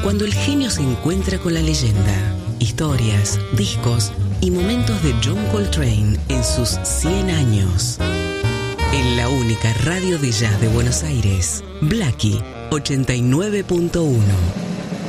Cuando el genio se encuentra con la leyenda, historias, discos y momentos de John Coltrane en sus 100 años. En la única radio de jazz de Buenos Aires, Blackie 89.1.